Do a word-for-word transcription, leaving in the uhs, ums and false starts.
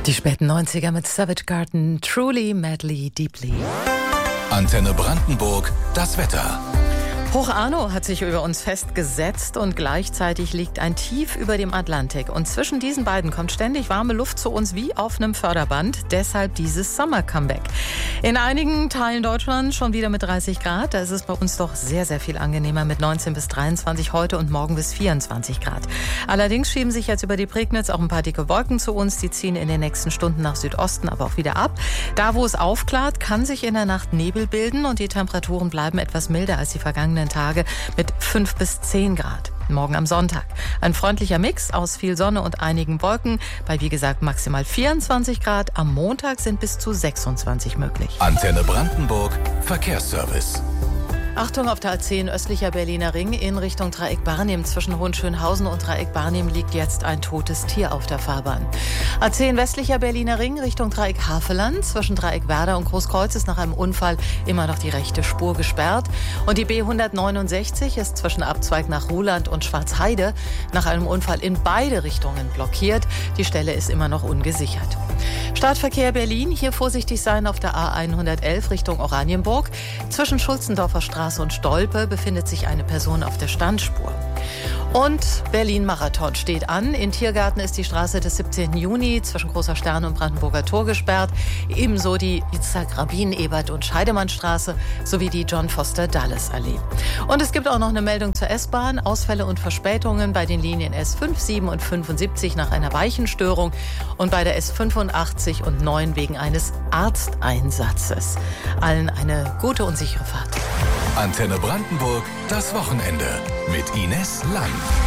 Die späten neunziger mit Savage Garden, Truly, Madly, Deeply. Antenne Brandenburg, das Wetter. Hoch Arno hat sich über uns festgesetzt und gleichzeitig liegt ein Tief über dem Atlantik. Und zwischen diesen beiden kommt ständig warme Luft zu uns wie auf einem Förderband. Deshalb dieses Sommer-Comeback. In einigen Teilen Deutschlands schon wieder mit dreißig Grad. Da ist es bei uns doch sehr, sehr viel angenehmer mit neunzehn bis dreiundzwanzig heute und morgen bis vierundzwanzig Grad. Allerdings schieben sich jetzt über die Prignitz auch ein paar dicke Wolken zu uns. Die ziehen in den nächsten Stunden nach Südosten, aber auch wieder ab. Da, wo es aufklart, kann sich in der Nacht Nebel bilden und die Temperaturen bleiben etwas milder als die vergangenen Tage mit fünf bis zehn Grad. Morgen am Sonntag. Ein freundlicher Mix aus viel Sonne und einigen Wolken. Bei, wie gesagt, maximal vierundzwanzig Grad. Am Montag sind bis zu sechsundzwanzig möglich. Antenne Brandenburg, Verkehrsservice. Achtung auf der A zehn östlicher Berliner Ring in Richtung Dreieck Barnim. Zwischen Hohenschönhausen und Dreieck Barnim liegt jetzt ein totes Tier auf der Fahrbahn. A zehn westlicher Berliner Ring Richtung Dreieck Havelland. Zwischen Dreieck Werder und Großkreuz ist nach einem Unfall immer noch die rechte Spur gesperrt. Und die B hundertneunundsechzig ist zwischen Abzweig nach Ruhland und Schwarzheide nach einem Unfall in beide Richtungen blockiert. Die Stelle ist immer noch ungesichert. Stadtverkehr Berlin, hier vorsichtig sein auf der A hundertelf Richtung Oranienburg. Zwischen Schulzendorfer Straße und Stolpe befindet sich eine Person auf der Standspur. Und Berlin-Marathon steht an. In Tiergarten ist die Straße des siebzehnten Juni zwischen Großer Stern und Brandenburger Tor gesperrt. Ebenso die Itzhak Rabin, Ebert und Scheidemannstraße sowie die John Foster Dulles Allee. Und es gibt auch noch eine Meldung zur S-Bahn. Ausfälle und Verspätungen bei den Linien S fünf, sieben und fünfundsiebzig nach einer Weichenstörung und bei der S fünfundachtzig und neun wegen eines Arzteinsatzes. Allen eine gute und sichere Fahrt. Antenne Brandenburg, das Wochenende mit Ines Lang.